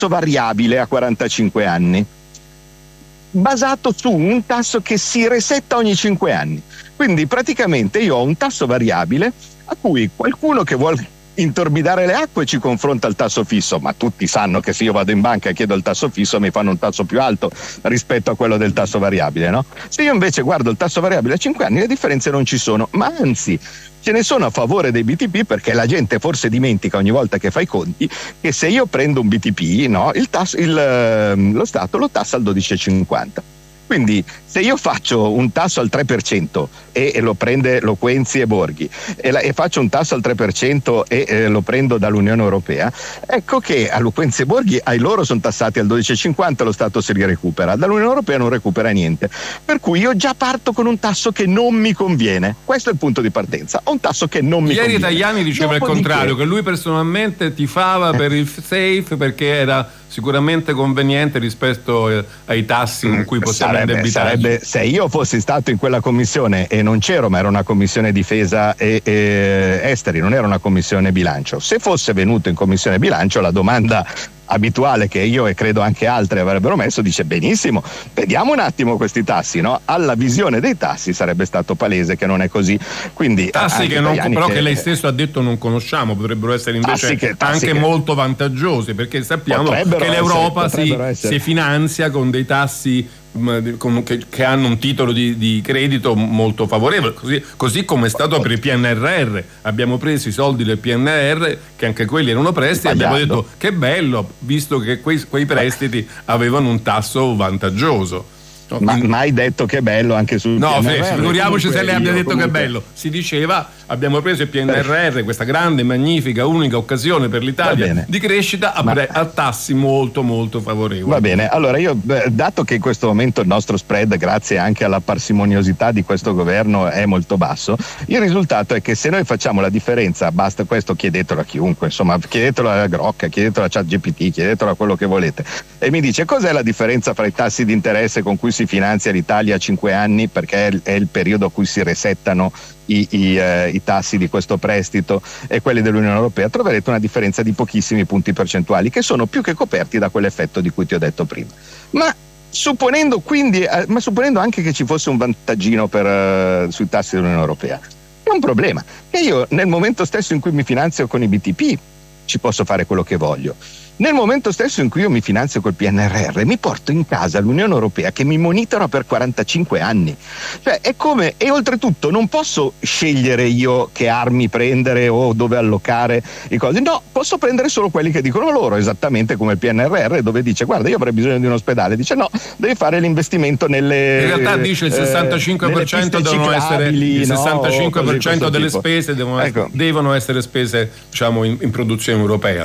variabile a 45 anni, basato su un tasso che si resetta ogni 5 anni. Quindi praticamente io ho un tasso variabile a cui qualcuno che vuole intorbidare le acque ci confronta il tasso fisso, ma tutti sanno che se io vado in banca e chiedo il tasso fisso mi fanno un tasso più alto rispetto a quello del tasso variabile, no? Se io invece guardo il tasso variabile a 5 anni le differenze non ci sono, ma anzi ce ne sono a favore dei BTP, perché la gente forse dimentica ogni volta che fa i conti che se io prendo un BTP, no, lo Stato lo tassa al 12,50. Quindi se io faccio un tasso al 3% e lo prende Loquenzi e Borghi e faccio un tasso al 3% e lo prendo dall'Unione Europea, ecco che a Loquenzi e Borghi ai loro sono tassati al 12,50, lo Stato si recupera, dall'Unione Europea non recupera niente, per cui io già parto con un tasso che non mi conviene. Questo è il punto di partenza, ho un tasso che non mi conviene. Ieri Tajani diceva il contrario, che lui personalmente tifava per il SAFE perché era sicuramente conveniente rispetto ai tassi con cui possiamo indebitarci. Se io fossi stato in quella commissione, e non c'ero, ma era una commissione difesa e esteri, non era una commissione bilancio, se fosse venuto in commissione bilancio la domanda abituale che io e credo anche altri avrebbero messo dice: benissimo, vediamo un attimo questi tassi, no? Alla visione dei tassi sarebbe stato palese che non è così. Quindi tassi che non, però che lei stesso ha detto non conosciamo, potrebbero essere invece anche molto vantaggiosi, perché sappiamo che l'Europa si finanzia con dei tassi che hanno un titolo di credito molto favorevole, così come è stato per il PNRR. Abbiamo preso i soldi del PNRR, che anche quelli erano prestiti, e abbiamo detto che bello, visto che quei prestiti avevano un tasso vantaggioso. Ma mai detto che è bello anche sul PNRR. Figuriamoci se lei abbia detto che è bello. Si diceva: abbiamo preso il PNRR, questa grande, magnifica, unica occasione per l'Italia di crescita a tassi molto molto favorevoli. Va bene, allora io, dato che in questo momento il nostro spread, grazie anche alla parsimoniosità di questo governo, è molto basso, il risultato è che se noi facciamo la differenza, basta questo, chiedetelo a chiunque, insomma, chiedetelo a Grocca, chiedetelo a ChatGPT, chiedetelo a quello che volete, e mi dice cos'è la differenza fra i tassi di interesse con cui si finanzia l'Italia a 5 anni, perché è il periodo a cui si resettano i tassi di questo prestito, e quelli dell'Unione Europea. Troverete una differenza di pochissimi punti percentuali, che sono più che coperti da quell'effetto di cui ti ho detto prima. Ma supponendo anche che ci fosse un vantaggino sui tassi dell'Unione Europea, è un problema che io nel momento stesso in cui mi finanzio con i BTP ci posso fare quello che voglio. Nel momento stesso in cui io mi finanzio col PNRR mi porto in casa l'Unione Europea che mi monitora per 45 anni. Cioè è come, e oltretutto non posso scegliere io che armi prendere o dove allocare i cosi, no, posso prendere solo quelli che dicono loro, esattamente come il PNRR, dove dice: guarda, io avrei bisogno di un ospedale, dice no, devi fare l'investimento nelle, in realtà dice il 65% devono essere, il 65% delle spese devono essere spese, diciamo, in produzione europea.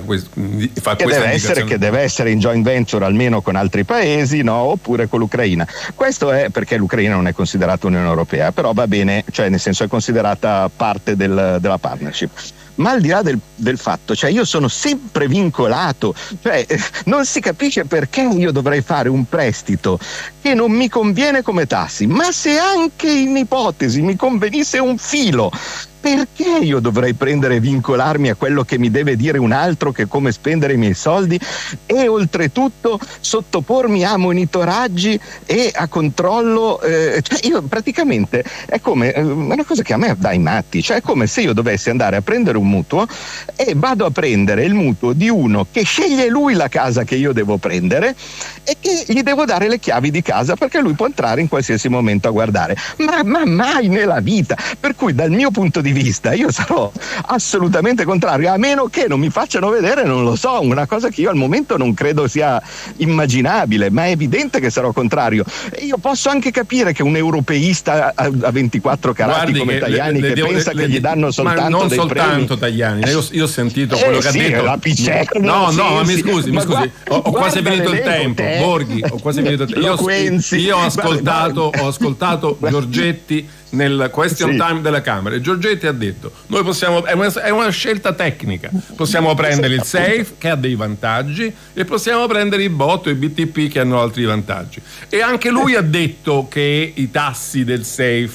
Che deve essere in joint venture almeno con altri paesi, no? Oppure con l'Ucraina. Questo è perché l'Ucraina non è considerata Unione Europea, però va bene, cioè nel senso è considerata parte della partnership. Ma al di là del fatto, cioè io sono sempre vincolato, cioè non si capisce perché io dovrei fare un prestito che non mi conviene come tassi, ma se anche in ipotesi mi convenisse un filo, perché io dovrei prendere e vincolarmi a quello che mi deve dire un altro che come spendere i miei soldi, e oltretutto sottopormi a monitoraggi e a controllo? Cioè io praticamente è come una cosa che a me dà i matti, cioè è come se io dovessi andare a prendere un mutuo e vado a prendere il mutuo di uno che sceglie lui la casa che io devo prendere e che gli devo dare le chiavi di casa perché lui può entrare in qualsiasi momento a guardare, ma mai nella vita. Per cui dal mio punto di vista io sarò assolutamente contrario, a meno che non mi facciano vedere, non lo so, una cosa che io al momento non credo sia immaginabile, ma è evidente che sarò contrario. E io posso anche capire che un europeista a 24 carati come Tajani che pensa che gli danno soltanto ma non dei soltanto premi. Tajani, io ho sentito quello che ha detto la Picetto, ma mi scusi, ho quasi finito il tempo, Borghi, ho quasi finito il tempo. Io ho ascoltato Giorgetti nel question time della Camera, e Giorgetti ha detto: noi possiamo, è una scelta tecnica, possiamo prendere il SAFE che ha dei vantaggi e possiamo prendere i BOT e i BTP che hanno altri vantaggi, e anche lui ha detto che i tassi del SAFE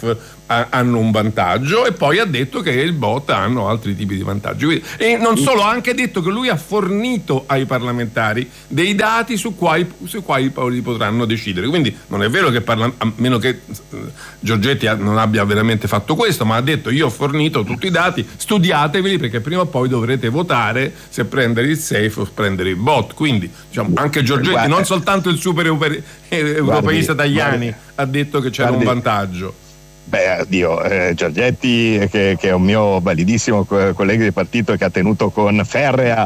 hanno un vantaggio, e poi ha detto che il bot hanno altri tipi di vantaggi. E non solo, ha anche detto che lui ha fornito ai parlamentari dei dati sui quali poi potranno decidere. Quindi non è vero che a meno che Giorgetti non abbia veramente fatto questo, ma ha detto: io ho fornito tutti i dati, studiateveli, perché prima o poi dovrete votare se prendere il safe o prendere il bot. Quindi diciamo, anche Giorgetti, non soltanto il super europeista Tajani, ha detto che c'era un vantaggio. Beh, Giorgetti, che è un mio validissimo collega di partito, che ha tenuto con ferrea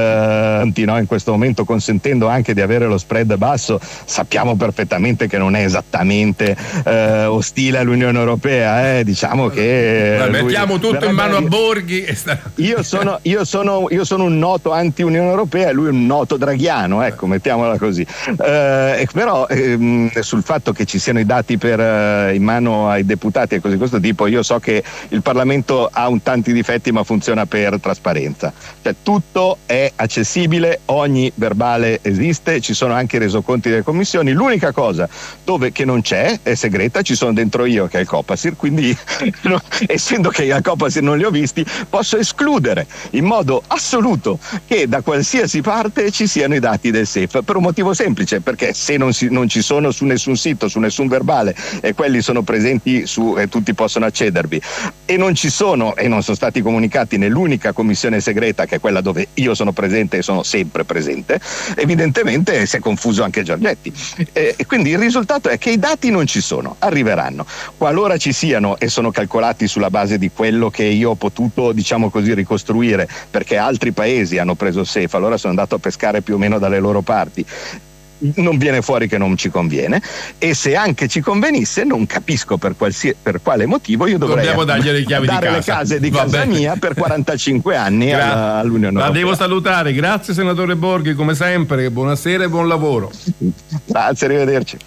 in questo momento, consentendo anche di avere lo spread basso, sappiamo perfettamente che non è esattamente ostile all'Unione Europea. Diciamo che mettiamo tutto in mano a Borghi. Io sono un noto anti-Unione Europea e lui è un noto draghiano, ecco, mettiamola così. Però sul fatto che ci siano i dati in mano ai deputati e così questo tipo, io so che il Parlamento ha tanti difetti, ma funziona per trasparenza, cioè tutto è accessibile, ogni verbale esiste, ci sono anche i resoconti delle commissioni. L'unica cosa che non c'è è segreta, ci sono dentro io che è il Copasir, quindi essendo che al Copasir non li ho visti, posso escludere in modo assoluto che da qualsiasi parte ci siano i dati del safe, per un motivo semplice: perché se non ci sono su nessun sito, su nessun verbale, e quelli sono presenti e tutti possono accedervi, e non ci sono e non sono stati comunicati nell'unica commissione segreta, che è quella dove io sono presente e sono sempre presente, evidentemente si è confuso anche Giorgetti. E quindi il risultato è che i dati non ci sono, arriveranno. Qualora ci siano e sono calcolati sulla base di quello che io ho potuto, diciamo così, ricostruire, perché altri paesi hanno preso safe, allora sono andato a pescare più o meno dalle loro parti, non viene fuori che non ci conviene, e se anche ci convenisse non capisco per quale motivo io dovrei dargli le chiavi dare di casa. le case di casa mia per 45 anni all'Unione Europea. La devo salutare, grazie senatore Borghi, come sempre, buonasera e buon lavoro. Grazie, arrivederci.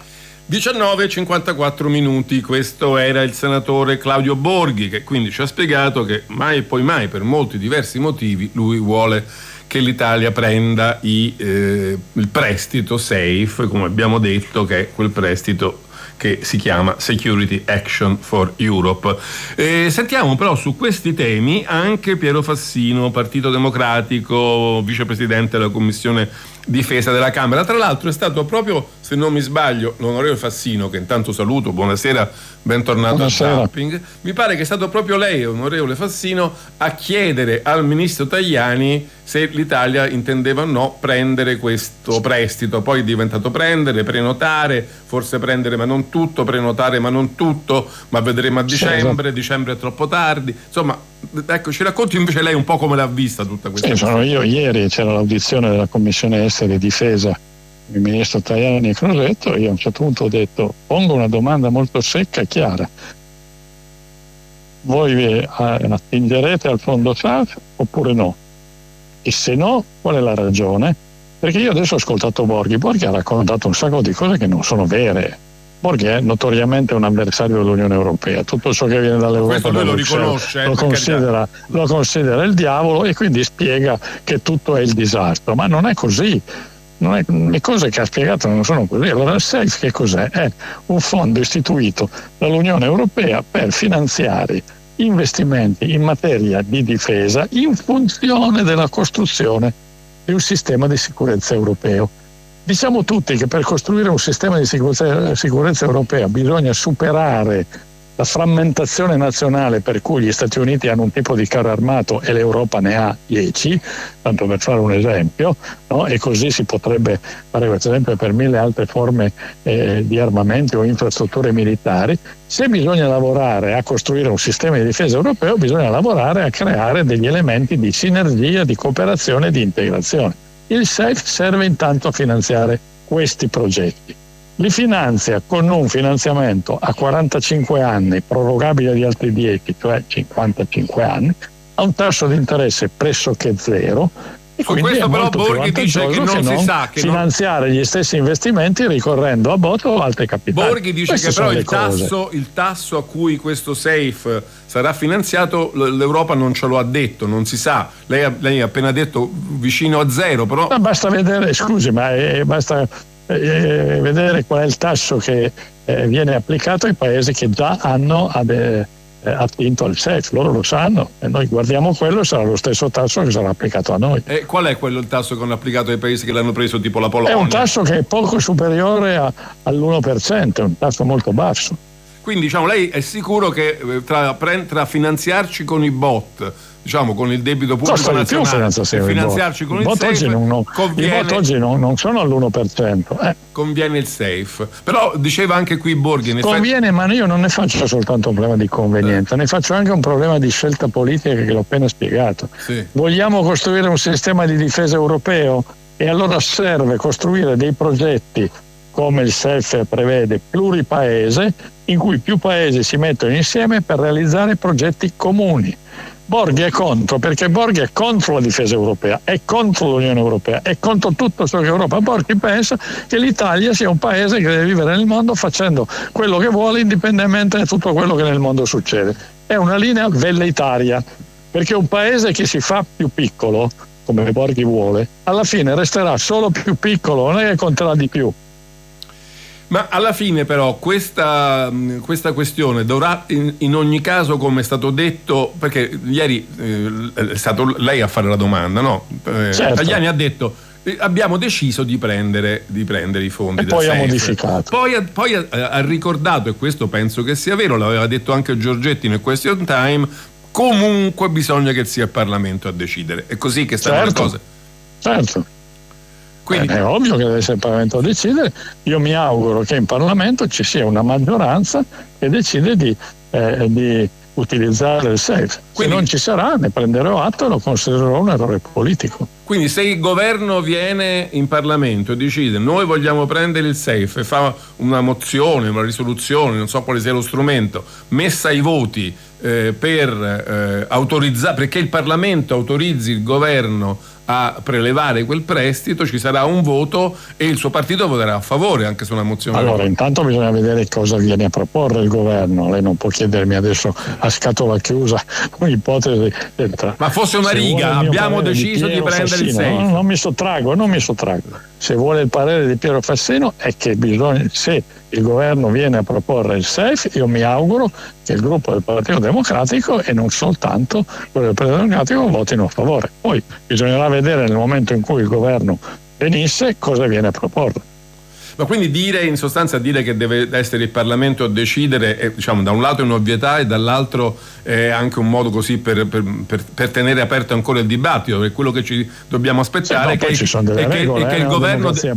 19:54, questo era il senatore Claudio Borghi, che quindi ci ha spiegato che mai e poi mai, per molti diversi motivi, lui vuole che l'Italia prenda il prestito safe, come abbiamo detto, che è quel prestito che si chiama Security Action for Europe. Sentiamo però su questi temi anche Piero Fassino, Partito Democratico, vicepresidente della Commissione Difesa della Camera. Tra l'altro è stato proprio, se non mi sbaglio, l'onorevole Fassino, che intanto saluto, buonasera, bentornato a Zapping. Mi pare che è stato proprio lei, onorevole Fassino, a chiedere al ministro Tajani se l'Italia intendeva o no prendere questo prestito. Poi è diventato prenotare, forse prendere ma non tutto, prenotare ma non tutto, ma vedremo a dicembre, dicembre è troppo tardi. Insomma, ecco, ci racconti invece lei un po' come l'ha vista tutta questa cosa. Sono io, ieri c'era l'audizione della Commissione Esteri e Difesa, il ministro Tajani e Crosetto, io a un certo punto ho detto: pongo una domanda molto secca e chiara, voi vi attingerete al fondo SAF oppure no? E se no, qual è la ragione? Perché io adesso ho ascoltato Borghi ha raccontato un sacco di cose che non sono vere. Borghi è notoriamente un avversario dell'Unione Europea, tutto ciò che viene dall'Europa, questo lui lo riconosce, lo considera il diavolo, e quindi spiega che tutto è il disastro, ma non è così. Le cose che ha spiegato non sono così. Allora il SAFE che cos'è? È un fondo istituito dall'Unione Europea per finanziare investimenti in materia di difesa in funzione della costruzione di un sistema di sicurezza europeo. Diciamo tutti che per costruire un sistema di sicurezza europea bisogna superare la frammentazione nazionale, per cui gli Stati Uniti hanno un tipo di carro armato e l'Europa ne ha 10, tanto per fare un esempio, no? E così si potrebbe fare questo esempio per mille altre forme di armamenti o infrastrutture militari. Se bisogna lavorare a costruire un sistema di difesa europeo, bisogna lavorare a creare degli elementi di sinergia, di cooperazione e di integrazione. Il SAFE serve intanto a finanziare questi progetti. Li finanzia con un finanziamento a 45 anni, prorogabile di altri 10, cioè 55 anni, a un tasso di interesse pressoché zero. E su questo però Borghi dice che non si sa che finanziare gli stessi investimenti ricorrendo a BOT o altri capitali. Borghi dice che però il tasso a cui questo SAFE sarà finanziato l'Europa non ce lo ha detto, non si sa. Lei ha appena detto vicino a zero, però basta vedere, scusi, ma basta vedere qual è il tasso che viene applicato ai paesi che già hanno attinto al SAFE. Loro lo sanno e noi guardiamo quello, sarà lo stesso tasso che sarà applicato a noi. E qual è quello il tasso che hanno applicato ai paesi che l'hanno preso, tipo la Polonia? È un tasso che è poco superiore all'1%, è un tasso molto basso. Quindi diciamo lei è sicuro che tra finanziarci con i bot, diciamo con il debito pubblico nazionale e finanziarci con il SAFE, i bot oggi non sono all'1%. Conviene il SAFE. Però diceva anche qui Borghi, conviene, ma io non ne faccio soltanto un problema di convenienza, ne faccio anche un problema di scelta politica che l'ho appena spiegato. Sì. Vogliamo costruire un sistema di difesa europeo e allora serve costruire dei progetti come il SAFE prevede, pluripaese, in cui più paesi si mettono insieme per realizzare progetti comuni. Borghi è contro, perché Borghi è contro la difesa europea, è contro l'Unione Europea, è contro tutto ciò che è Europa. Borghi pensa che l'Italia sia un paese che deve vivere nel mondo facendo quello che vuole indipendentemente da tutto quello che nel mondo succede. È una linea velleitaria, perché un paese che si fa più piccolo, come Borghi vuole, alla fine resterà solo più piccolo, non è che conterà di più. Ma alla fine però questa questione dovrà in ogni caso, come è stato detto, perché ieri è stato lei a fare la domanda, no? Certo. Tajani ha detto abbiamo deciso di prendere i fondi e del poi SAFE. Ha modificato. Poi ha ricordato, e questo penso che sia vero, l'aveva detto anche Giorgetti nel Question Time, comunque bisogna che sia il Parlamento a decidere. È così che stanno le cose. Certo. Quindi, è ovvio che deve essere il Parlamento a decidere. Io mi auguro che in Parlamento ci sia una maggioranza che decide di utilizzare il SAFE. Se non ci sarà, ne prenderò atto e lo considererò un errore politico. Quindi se il governo viene in Parlamento e decide noi vogliamo prendere il SAFE e fa una mozione, una risoluzione, non so quale sia lo strumento, messa ai voti per autorizzare, perché il Parlamento autorizzi il governo a prelevare quel prestito, ci sarà un voto e il suo partito voterà a favore anche su una mozione. Allora, intanto bisogna vedere cosa viene a proporre il governo. Lei non può chiedermi adesso a scatola chiusa un'ipotesi. Ma fosse una riga, abbiamo deciso di prendere il SAFE. Non mi sottraggo. Se vuole il parere di Piero Fassino è che se il governo viene a proporre il SAFE, io mi auguro che il gruppo del Partito Democratico e non soltanto quello del Partito Democratico votino a favore. Poi bisognerà vedere nel momento in cui il governo venisse cosa viene a proporre. Ma quindi in sostanza dire che deve essere il Parlamento a decidere è, diciamo, da un lato è un'ovvietà e dall'altro è anche un modo così per tenere aperto ancora il dibattito, perché quello che ci dobbiamo aspettare è che il governo ci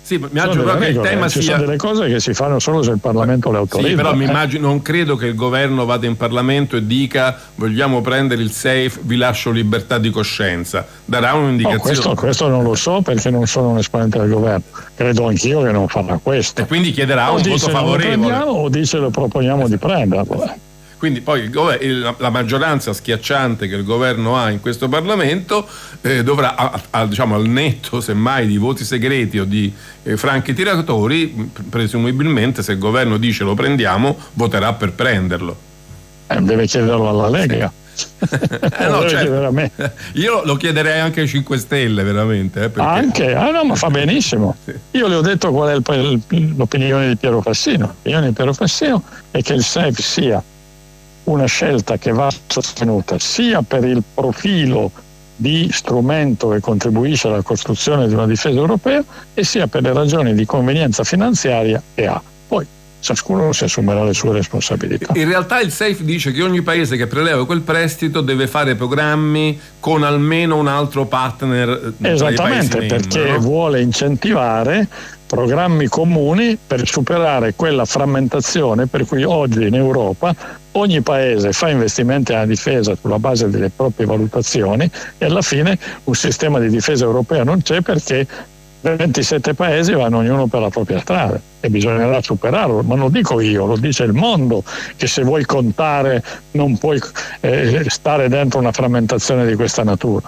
sono delle cose che si fanno solo se il Parlamento le autorizza. Sì, però mi immagino, non credo che il governo vada in Parlamento e dica vogliamo prendere il SAFE, vi lascio libertà di coscienza. Darà un'indicazione. Questo non lo so perché non sono un esponente del governo. Credo anch'io che non farà questo. E quindi chiederà un voto favorevole. O dice lo proponiamo di prenderlo. Quindi poi la maggioranza schiacciante che il governo ha in questo Parlamento dovrà, diciamo, al netto semmai di voti segreti o di franchi tiratori, presumibilmente se il governo dice lo prendiamo, voterà per prenderlo. Deve chiederlo alla Lega. No, certo. Io lo chiederei anche ai 5 Stelle veramente perché... Anche? No, ma fa benissimo. Sì. Io le ho detto qual è l'opinione di Piero Fassino. L'opinione di Piero Fassino è che il SAFE sia una scelta che va sostenuta sia per il profilo di strumento che contribuisce alla costruzione di una difesa europea e sia per le ragioni di convenienza finanziaria che ha. Poi ciascuno si assumerà le sue responsabilità. In realtà il SAFE dice che ogni paese che preleva quel prestito deve fare programmi con almeno un altro partner. Esattamente, perché membro, no? Vuole incentivare programmi comuni per superare quella frammentazione per cui oggi in Europa ogni paese fa investimenti alla difesa sulla base delle proprie valutazioni e alla fine un sistema di difesa europea non c'è perché 27 paesi vanno ognuno per la propria strada e bisognerà superarlo, ma non lo dico io, lo dice il mondo, che se vuoi contare non puoi stare dentro una frammentazione di questa natura.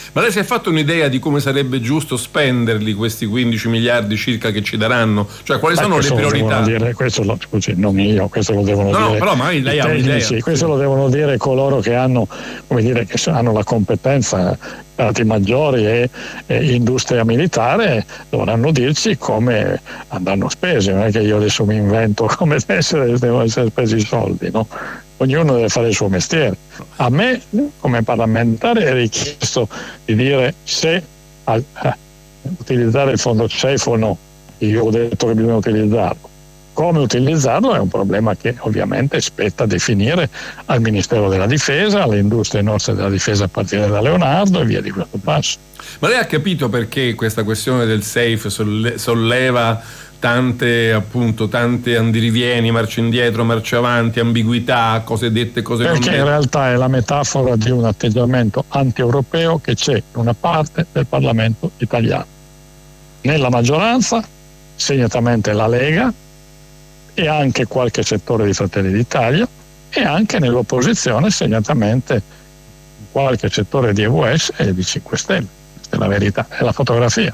Ma lei si è fatto un'idea di come sarebbe giusto spenderli questi 15 miliardi circa che ci daranno? Cioè quali sono le priorità? Questo lo devono dire. No, però magari lei ha un'idea. Questo lo devono dire coloro che hanno, che hanno la competenza, stati maggiori e industria militare, dovranno dirci come andranno spesi. Non è che io adesso mi invento come devono essere spesi i soldi, no? Ognuno deve fare il suo mestiere. A me, come parlamentare, è richiesto di dire se utilizzare il fondo CEF o no. Io ho detto che bisogna utilizzarlo. Come utilizzarlo è un problema che ovviamente spetta definire al Ministero della Difesa, alle industrie nostre della difesa a partire da Leonardo e via di questo passo. Ma lei ha capito perché questa questione del safe solleva tante andirivieni, marcia indietro, marcia avanti, ambiguità, cose dette, cose non dette? Perché in realtà è la metafora di un atteggiamento anti-europeo che c'è in una parte del Parlamento italiano. Nella maggioranza, segnatamente la Lega, e anche qualche settore di Fratelli d'Italia, e anche nell'opposizione, segnatamente qualche settore di EVS e di 5 Stelle. Questa è la verità, è la fotografia.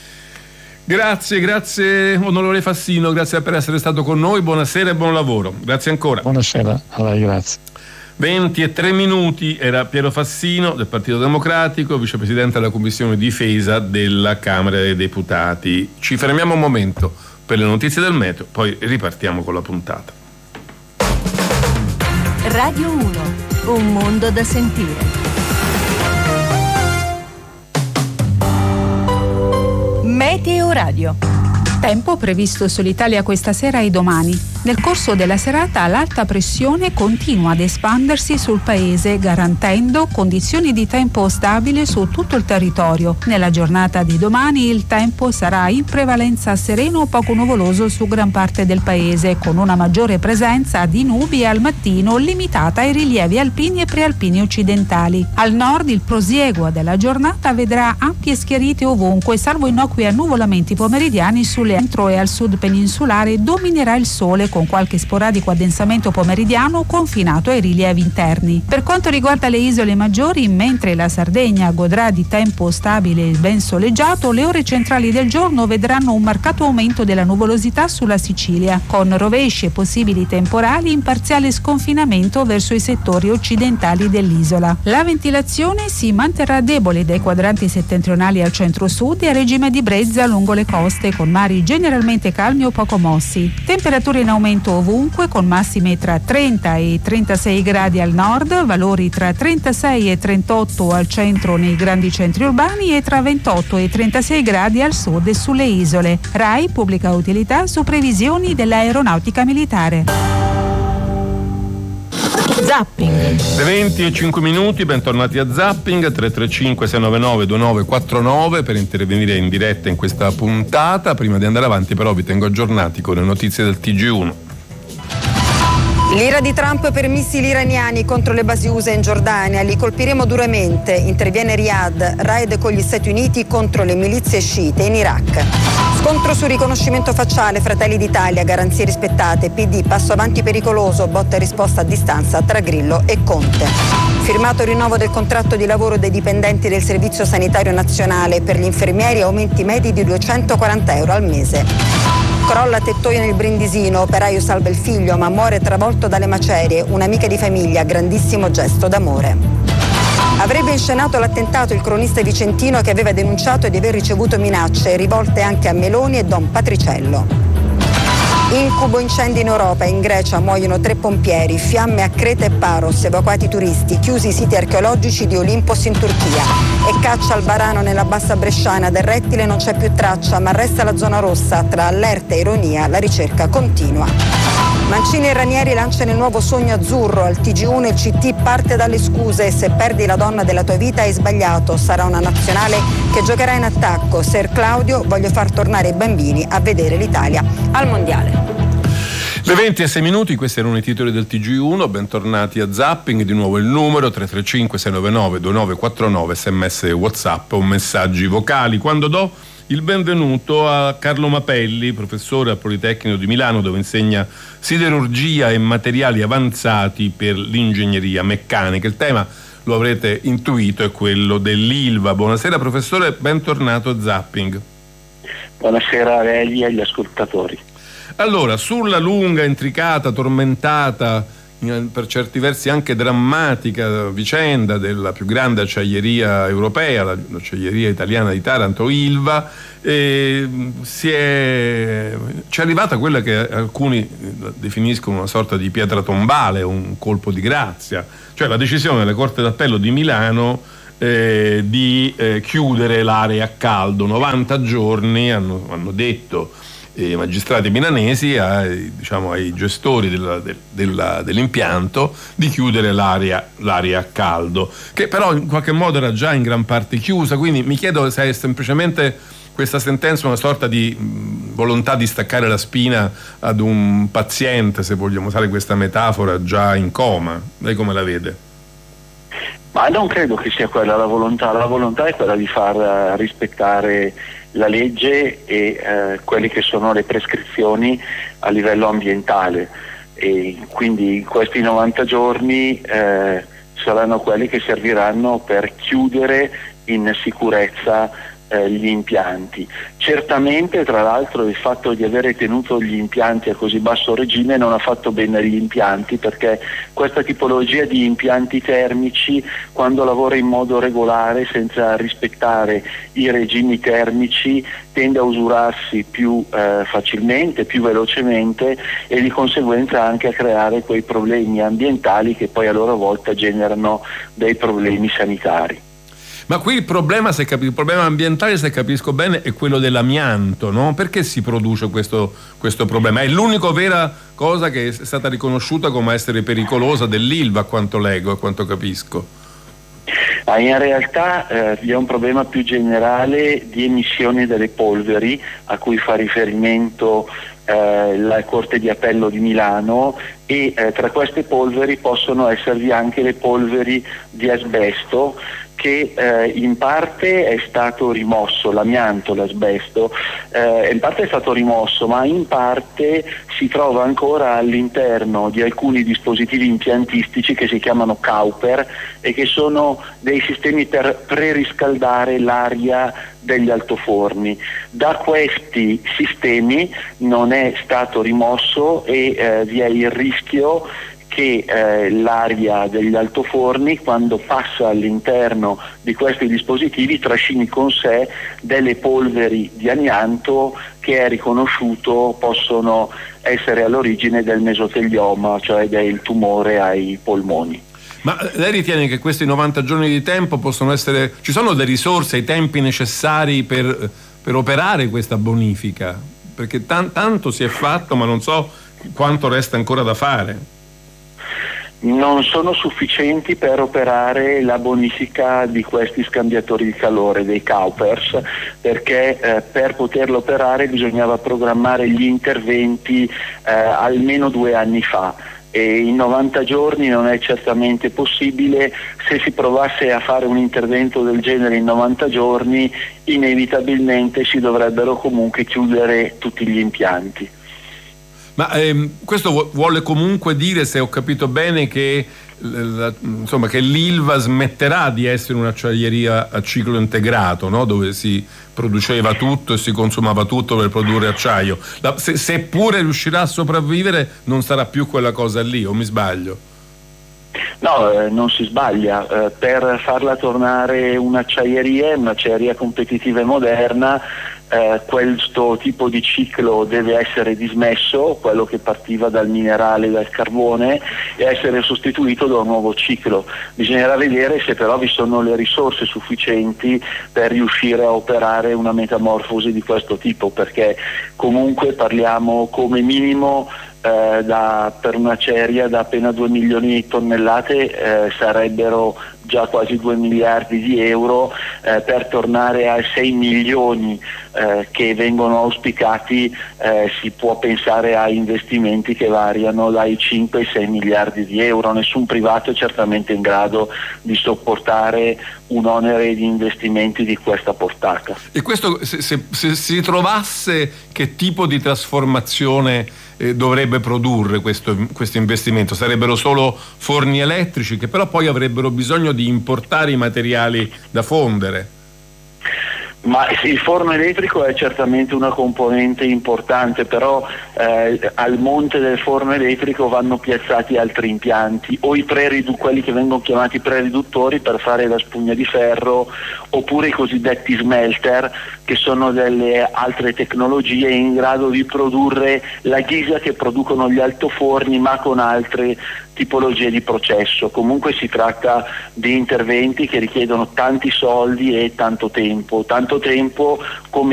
Grazie onorevole Fassino, grazie per essere stato con noi, buonasera e buon lavoro. Grazie ancora. Buonasera a lei, grazie. 20:03 era Piero Fassino del Partito Democratico, vicepresidente della Commissione Difesa della Camera dei Deputati. Ci fermiamo un momento per le notizie del meteo, poi ripartiamo con la puntata. Radio 1, un mondo da sentire. Meteo Radio. Tempo previsto sull'Italia questa sera e domani. Nel corso della serata l'alta pressione continua ad espandersi sul paese, garantendo condizioni di tempo stabile su tutto il territorio. Nella giornata di domani il tempo sarà in prevalenza sereno o poco nuvoloso su gran parte del paese, con una maggiore presenza di nubi al mattino limitata ai rilievi alpini e prealpini occidentali. Al nord il prosieguo della giornata vedrà ampie schiarite ovunque, salvo innocui annuvolamenti pomeridiani sulle centro e al sud peninsulare dominerà il sole con qualche sporadico addensamento pomeridiano confinato ai rilievi interni. Per quanto riguarda le isole maggiori, mentre la Sardegna godrà di tempo stabile e ben soleggiato, le ore centrali del giorno vedranno un marcato aumento della nuvolosità sulla Sicilia, con rovesci e possibili temporali in parziale sconfinamento verso i settori occidentali dell'isola. La ventilazione si manterrà debole dai quadranti settentrionali al centro-sud e a regime di brezza lungo le coste, con mari generalmente calmi o poco mossi. Temperature in aumento ovunque, con massime tra 30 e 36 gradi al nord, valori tra 36 e 38 al centro nei grandi centri urbani e tra 28 e 36 gradi al sud e sulle isole. RAI pubblica utilità su previsioni dell'aeronautica militare. Zapping. Le 20:05, bentornati a Zapping. 335 699 2949 per intervenire in diretta in questa puntata. Prima di andare avanti però vi tengo aggiornati con le notizie del TG1. L'ira di Trump per missili iraniani contro le basi USA in Giordania, li colpiremo duramente, interviene Riyadh, raid con gli Stati Uniti contro le milizie sciite in Iraq. Scontro sul riconoscimento facciale, Fratelli d'Italia, garanzie rispettate, PD, passo avanti pericoloso, botta e risposta a distanza tra Grillo e Conte. Firmato il rinnovo del contratto di lavoro dei dipendenti del Servizio Sanitario Nazionale, per gli infermieri aumenti medi di 240 euro al mese. Crolla tettoia nel Brindisino, operaio salva il figlio ma muore travolto dalle macerie, un'amica di famiglia, grandissimo gesto d'amore. Avrebbe inscenato l'attentato il cronista vicentino che aveva denunciato di aver ricevuto minacce rivolte anche a Meloni e Don Patriciello. Incubo incendi in Europa, in Grecia muoiono 3 pompieri, fiamme a Creta e Paros, evacuati turisti, chiusi i siti archeologici di Olimpos in Turchia. E caccia al varano nella bassa bresciana, del rettile non c'è più traccia, ma resta la zona rossa, tra allerta e ironia la ricerca continua. Mancini e Ranieri lanciano il nuovo sogno azzurro, al TG1 il CT parte dalle scuse, se perdi la donna della tua vita hai sbagliato, sarà una nazionale che giocherà in attacco, Ser Claudio, voglio far tornare i bambini a vedere l'Italia al mondiale. Le 20:06, questi erano i titoli del TG1, bentornati a Zapping, di nuovo il numero 335 699 2949, sms WhatsApp o messaggi vocali. Quando do il benvenuto a Carlo Mapelli, professore al Politecnico di Milano, dove insegna siderurgia e materiali avanzati per l'ingegneria meccanica. Il tema lo avrete intuito, è quello dell'Ilva. Buonasera professore, bentornato a Zapping. Buonasera a lei e agli ascoltatori. Allora, sulla lunga, intricata, tormentata, per certi versi anche drammatica vicenda della più grande acciaieria europea, l'acciaieria italiana di Taranto, Ilva, ci è arrivata quella che alcuni definiscono una sorta di pietra tombale, un colpo di grazia, cioè la decisione della Corte d'Appello di Milano di chiudere l'area a caldo. 90 giorni hanno detto i magistrati milanesi ai gestori dell'impianto di chiudere l'area a caldo, che però in qualche modo era già in gran parte chiusa. Quindi mi chiedo se è semplicemente questa sentenza una sorta di volontà di staccare la spina ad un paziente, se vogliamo usare questa metafora, già in coma. Lei come la vede? Ma non credo che sia quella la volontà è quella di far rispettare la legge e quelle che sono le prescrizioni a livello ambientale, e quindi questi 90 giorni saranno quelli che serviranno per chiudere in sicurezza gli impianti. Certamente, tra l'altro, il fatto di avere tenuto gli impianti a così basso regime non ha fatto bene agli impianti, perché questa tipologia di impianti termici, quando lavora in modo regolare senza rispettare i regimi termici, tende a usurarsi più facilmente, più velocemente, e di conseguenza anche a creare quei problemi ambientali che poi a loro volta generano dei problemi sanitari. Ma qui il problema ambientale, se capisco bene, è quello dell'amianto, no? Perché si produce questo problema? È l'unica vera cosa che è stata riconosciuta come essere pericolosa dell'Ilva, a quanto leggo, a quanto capisco. In realtà vi è un problema più generale di emissione delle polveri, a cui fa riferimento la Corte di Appello di Milano, e tra queste polveri possono esservi anche le polveri di asbesto, che in parte è stato rimosso, l'amianto, l'asbesto, in parte è stato rimosso, ma in parte si trova ancora all'interno di alcuni dispositivi impiantistici che si chiamano Cowper e che sono dei sistemi per preriscaldare l'aria degli altoforni. Da questi sistemi non è stato rimosso e vi è il rischio che l'aria degli altoforni, quando passa all'interno di questi dispositivi, trascini con sé delle polveri di amianto che è riconosciuto possono essere all'origine del mesotelioma, cioè del tumore ai polmoni. Ma lei ritiene che questi 90 giorni di tempo possono essere, ci sono le risorse, i tempi necessari per operare questa bonifica? Perché tanto si è fatto, ma non so quanto resta ancora da fare. Non sono sufficienti per operare la bonifica di questi scambiatori di calore, dei Cowpers, perché per poterlo operare bisognava programmare gli interventi almeno 2 anni fa, e in 90 giorni non è certamente possibile. Se si provasse a fare un intervento del genere in 90 giorni, inevitabilmente si dovrebbero comunque chiudere tutti gli impianti. Ma questo vuole comunque dire, se ho capito bene, che che l'Ilva smetterà di essere un'acciaieria a ciclo integrato, no? Dove si produceva tutto e si consumava tutto per produrre acciaio. Seppure riuscirà a sopravvivere, non sarà più quella cosa lì, o mi sbaglio? No, non si sbaglia. Per farla tornare un'acciaieria competitiva e moderna, questo tipo di ciclo deve essere dismesso, quello che partiva dal minerale, dal carbone, e essere sostituito da un nuovo ciclo. Bisognerà vedere se però vi sono le risorse sufficienti per riuscire a operare una metamorfosi di questo tipo, perché comunque parliamo come minimo per un'acciaieria da appena 2 milioni di tonnellate, sarebbero già quasi 2 miliardi di euro. Per tornare ai 6 milioni che vengono auspicati, si può pensare a investimenti che variano dai 5 ai 6 miliardi di euro. Nessun privato è certamente in grado di sopportare un onere di investimenti di questa portata. E questo, se si trovasse, che tipo di trasformazione dovrebbe produrre questo investimento? Sarebbero solo forni elettrici che però poi avrebbero bisogno di importare i materiali da fondere. Ma il forno elettrico è certamente una componente importante, però al monte del forno elettrico vanno piazzati altri impianti, o quelli che vengono chiamati preriduttori per fare la spugna di ferro, oppure i cosiddetti smelter, che sono delle altre tecnologie in grado di produrre la ghisa che producono gli altoforni, ma con altre tipologie di processo. Comunque si tratta di interventi che richiedono tanti soldi e tanto tempo come